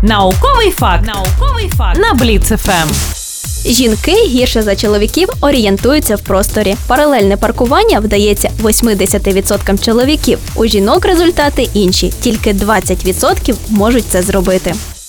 Науковий факт на Бліц ФМ. Жінки гірше за чоловіків орієнтуються в просторі. Паралельне паркування вдається 80% чоловіків. У жінок результати інші. Тільки 20% можуть це зробити.